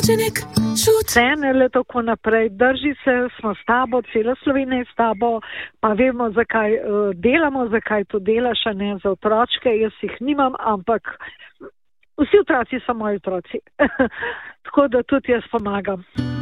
Vse le tako naprej, drži se, smo s tabo, cela Slovenija je s tabo, pa vemo, zakaj delamo, zakaj to delaš, a ne za otročke, jaz jih nimam, ampak vsi otroci so moji otroci. Tako da tudi jaz pomagam.